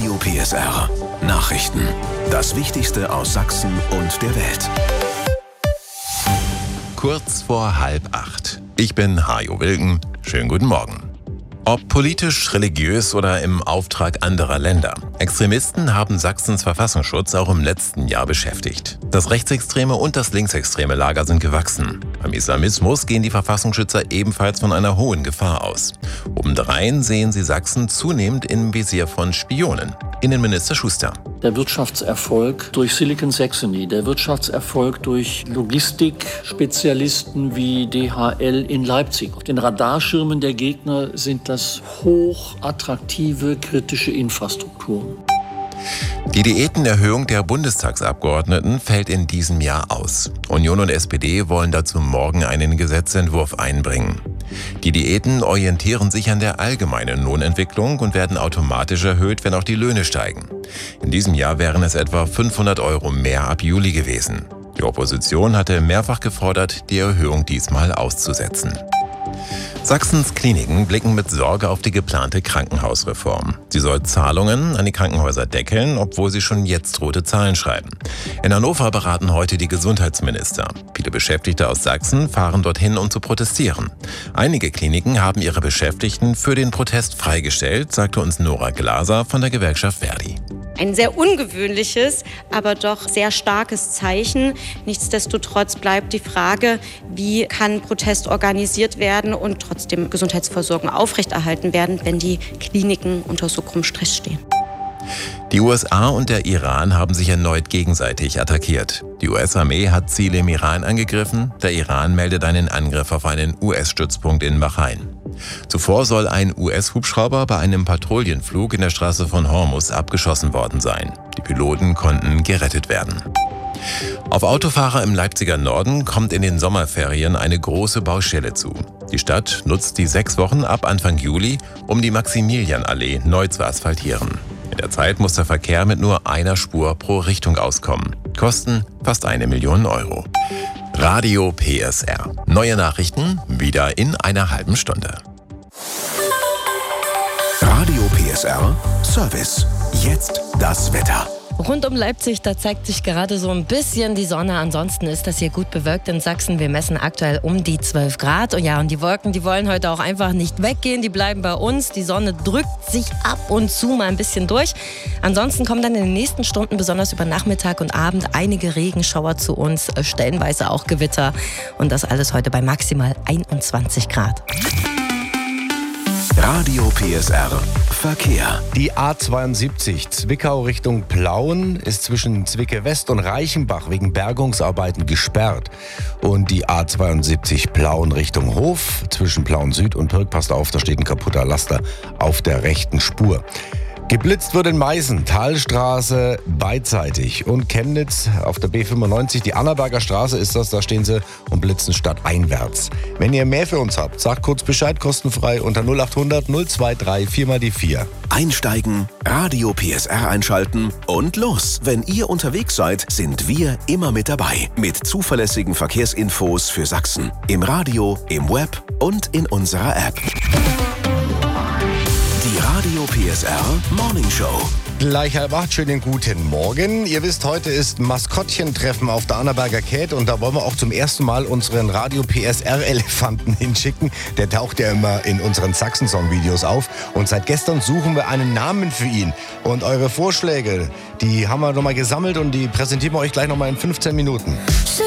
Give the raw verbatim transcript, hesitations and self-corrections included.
Radio P S R. Nachrichten. Das Wichtigste aus Sachsen und der Welt. Kurz vor halb acht. Ich bin Hajo Wilken. Schönen guten Morgen. Ob politisch, religiös oder im Auftrag anderer Länder. Extremisten haben Sachsens Verfassungsschutz auch im letzten Jahr beschäftigt. Das rechtsextreme und das linksextreme Lager sind gewachsen. Beim Islamismus gehen die Verfassungsschützer ebenfalls von einer hohen Gefahr aus. Obendrein sehen sie Sachsen zunehmend im Visier von Spionen. Innenminister Schuster. Der Wirtschaftserfolg durch Silicon Saxony, der Wirtschaftserfolg durch Logistikspezialisten wie D H L in Leipzig. Auf den Radarschirmen der Gegner sind das hochattraktive kritische Infrastrukturen. Die Diätenerhöhung der Bundestagsabgeordneten fällt in diesem Jahr aus. Union und S P D wollen dazu morgen einen Gesetzentwurf einbringen. Die Diäten orientieren sich an der allgemeinen Lohnentwicklung und werden automatisch erhöht, wenn auch die Löhne steigen. In diesem Jahr wären es etwa fünfhundert Euro mehr ab Juli gewesen. Die Opposition hatte mehrfach gefordert, die Erhöhung diesmal auszusetzen. Sachsens Kliniken blicken mit Sorge auf die geplante Krankenhausreform. Sie soll Zahlungen an die Krankenhäuser deckeln, obwohl sie schon jetzt rote Zahlen schreiben. In Hannover beraten heute die Gesundheitsminister. Viele Beschäftigte aus Sachsen fahren dorthin, um zu protestieren. Einige Kliniken haben ihre Beschäftigten für den Protest freigestellt, sagte uns Nora Glaser von der Gewerkschaft Verdi. Ein sehr ungewöhnliches, aber doch sehr starkes Zeichen. Nichtsdestotrotz bleibt die Frage, wie kann Protest organisiert werden und trotzdem Gesundheitsversorgung aufrechterhalten werden, wenn die Kliniken unter so großem Stress stehen. Die U S A und der Iran haben sich erneut gegenseitig attackiert. Die U S-Armee hat Ziele im Iran angegriffen. Der Iran meldet einen Angriff auf einen U S-Stützpunkt in Bahrain. Zuvor soll ein U S-Hubschrauber bei einem Patrouillenflug in der Straße von Hormuz abgeschossen worden sein. Die Piloten konnten gerettet werden. Auf Autofahrer im Leipziger Norden kommt in den Sommerferien eine große Baustelle zu. Die Stadt nutzt die sechs Wochen ab Anfang Juli, um die Maximilianallee neu zu asphaltieren. In der Zeit muss der Verkehr mit nur einer Spur pro Richtung auskommen. Kosten fast eine Million Euro. Radio P S R. Neue Nachrichten wieder in einer halben Stunde. Radio P S R Service. Jetzt das Wetter. Rund um Leipzig, da zeigt sich gerade so ein bisschen die Sonne. Ansonsten ist das hier gut bewölkt in Sachsen. Wir messen aktuell um die zwölf Grad. Und ja, und die Wolken, die wollen heute auch einfach nicht weggehen. Die bleiben bei uns. Die Sonne drückt sich ab und zu mal ein bisschen durch. Ansonsten kommen dann in den nächsten Stunden, besonders über Nachmittag und Abend, einige Regenschauer zu uns. Stellenweise auch Gewitter. Und das alles heute bei maximal einundzwanzig Grad. Radio P S R Verkehr. Die A zweiundsiebzig Zwickau Richtung Plauen ist zwischen Zwicke West und Reichenbach wegen Bergungsarbeiten gesperrt. Und die A zweiundsiebzig Plauen Richtung Hof zwischen Plauen Süd und Pirk, passt auf, da steht ein kaputter Laster auf der rechten Spur. Geblitzt wird in Meißen, Talstraße beidseitig und Chemnitz auf der B fünfundneunzig, die Annaberger Straße ist das, da stehen sie und blitzen stadteinwärts. Wenn ihr mehr für uns habt, sagt kurz Bescheid, kostenfrei unter null acht hundert null zwei drei vier mal die vier. Einsteigen, Radio P S R einschalten und los. Wenn ihr unterwegs seid, sind wir immer mit dabei. Mit zuverlässigen Verkehrsinfos für Sachsen. Im Radio, im Web und in unserer App. Die Radio P S R Morning Show. Gleich halb acht, schönen guten Morgen. Ihr wisst, heute ist Maskottchentreffen auf der Annaberger Käth und da wollen wir auch zum ersten Mal unseren Radio P S R-Elefanten hinschicken. Der taucht ja immer in unseren Sachsen-Song-Videos auf und seit gestern suchen wir einen Namen für ihn. Und eure Vorschläge, die haben wir nochmal gesammelt und die präsentieren wir euch gleich nochmal in fünfzehn Minuten.